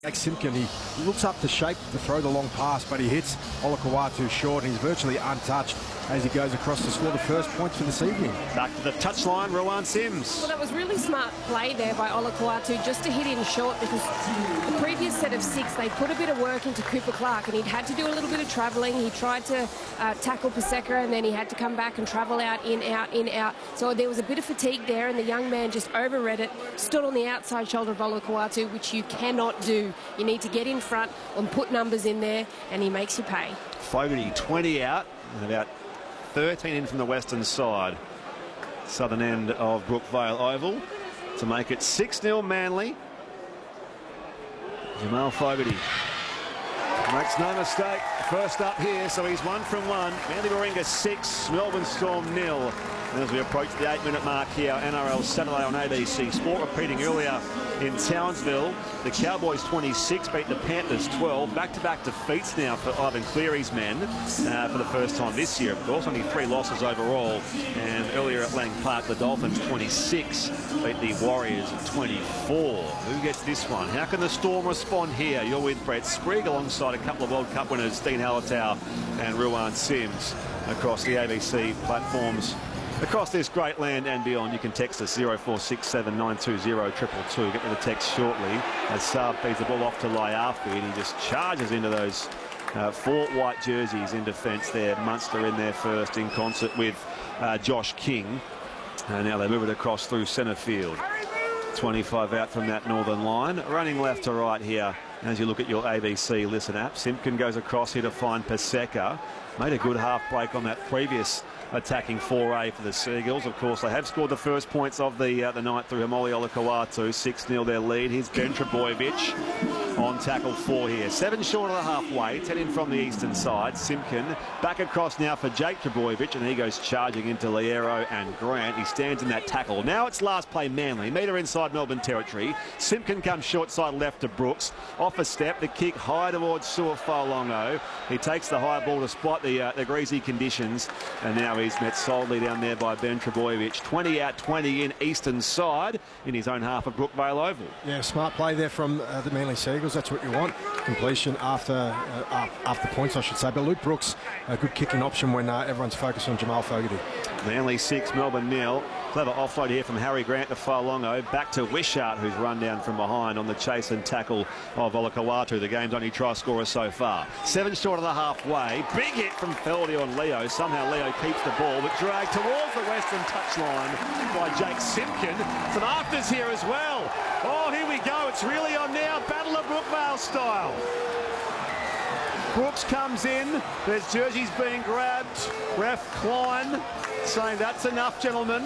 Simpkin, he looks up to shape to throw the long pass, but he hits Olakau'atu short, and he's virtually untouched as he goes across to score the first points for this evening. Back to the touchline, Rowan Sims. Well, that was really smart play there by Olakau'atu just to hit in short, because the previous set of 6, they put a bit of work into Cooper Clark, and he'd had to do a little bit of travelling. He tried to tackle Paseka, and then he had to come back and travel out, in, out, in, out. So there was a bit of fatigue there, and the young man just overread it, stood on the outside shoulder of Olakau'atu, which you cannot do. You need to get in front and put numbers in there, and he makes you pay. Fogarty 20 out and about 13 in from the western side. Southern end of Brookvale Oval to make it 6-0 Manly. Jamal Fogarty makes no mistake. First up here, so he's 1 from 1. Manly Warringah 6, Melbourne Storm 0. And as we approach the 8-minute mark here, NRL Saturday on ABC Sport, repeating earlier in Townsville, the Cowboys 26 beat the Panthers 12. Back-to-back defeats now for Ivan Cleary's men for the first time this year, of course. Only 3 losses overall. And earlier at Lang Park, the Dolphins 26 beat the Warriors 24. Who gets this one? How can the Storm respond here? You're with Brett Sprigg alongside a couple of World Cup winners, Dean Hallertau and Ruan Sims, across the ABC platforms. Across this great land and beyond. You can text us 0467 920 222. Get to the text shortly as Saab feeds the ball off to Laiafi, and he just charges into those 4 white jerseys in defence there. Munster in there first in concert with Josh King. And now they move it across through centre field. 25 out from that northern line. Running left to right here as you look at your ABC Listen app. Simpkin goes across here to find Paseka. Made a good half break on that previous attacking foray for the Seagulls. Of course, they have scored the first points of the night through Hamoli Olakau'atu. 6-0 their lead. Here's Ben Trbojevic on tackle 4 here. 7 short of the halfway. 10 in from the eastern side. Simpkin back across now for Jake Trbojevic, and he goes charging into Liero and Grant. He stands in that tackle. Now it's last play Manly. Metre inside Melbourne territory. Simpkin comes short side left to Brooks. Off a step. The kick high towards Suafolongo. He takes the high ball despite the greasy conditions, and now he's met solidly down there by Ben Trbojevic. 20 out, 20 in, eastern side in his own half of Brookvale Oval. Yeah, smart play there from the Manly Seagulls. That's what you want. Completion after points, I should say. But Luke Brooks, a good kicking option when everyone's focused on Jamal Fogarty. Manly 6, Melbourne 0. Clever offload here from Harry Grant to Failongo. Back to Wishart, who's run down from behind on the chase and tackle of Olakau'atu, the game's only try scorer so far. 7 short of the halfway. Big hit from Feldy on Leo. Somehow Leo keeps the ball, but dragged towards the western touchline by Jake Simpkin. Some afters here as well. Oh, here we go. It's really on now. Battle of Brookvale style. Brooks comes in. There's jerseys being grabbed. Ref Klein saying that's enough, gentlemen.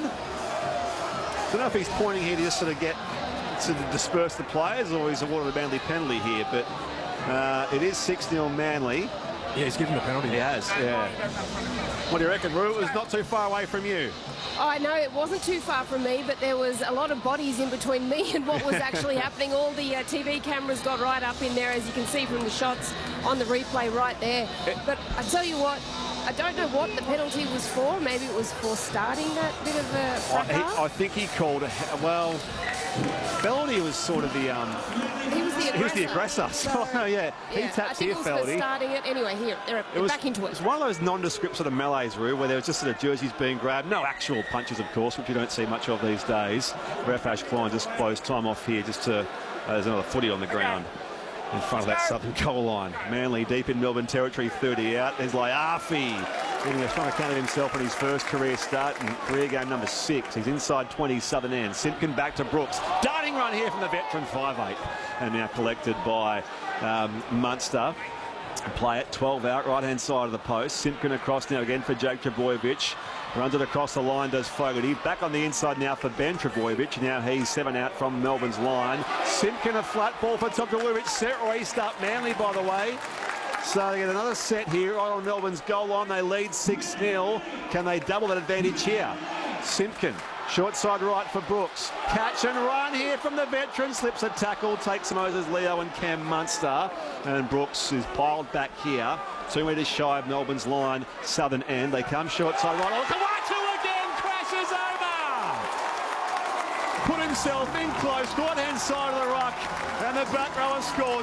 I don't know if he's pointing here to just sort of get to disperse the players, or he's awarded a Manly penalty here, but it is 6-0 Manly. Yeah, he's given the penalty. He has, yeah. What do you reckon, Roo? It was not too far away from you. Oh, I know it wasn't too far from me, but there was a lot of bodies in between me and what was actually happening. All the TV cameras got right up in there, as you can see from the shots on the replay right there. But I tell you what, I don't know what the penalty was for. Maybe it was for starting that bit of a fracas. I think he called well, Feldy was sort of the he was the aggressor. So, yeah, he taps here, Feldy. Starting it anyway. Here, they're back into it. It's one of those nondescript sort of melees, Roo, where there was just sort of jerseys being grabbed. No actual punches, of course, which you don't see much of these days. Ref Ash Klein just blows time off here, just to there's another footy on the ground in front of that southern goal line. Manly deep in Melbourne territory, 30 out. There's Laiafi getting a strong account of himself on his first career start in career game number 6. He's inside 20 southern end. Simpkin back to Brooks. Darting run here from the veteran 5'8", and now collected by Munster. Play it 12 out, right hand side of the post. Simpkin across now again for Jake Trbojevic. Runs it across the line, does Fogarty. Back on the inside now for Ben Trbojevic. Now he's 7 out from Melbourne's line. Simpkin a flat ball for Trbojevic. Set restart Manly, by the way. So they get another set here right on Melbourne's goal line. They lead 6-0. Can they double that advantage here? Simpkin, short side right for Brooks. Catch and run here from the veteran. Slips a tackle, takes Moses Leo and Cam Munster. And Brooks is piled back here. 2 metres shy of Melbourne's line, southern end. They come short side right. Olakau'atu again crashes over. Put himself in close, right hand side of the ruck. And the back rower scores.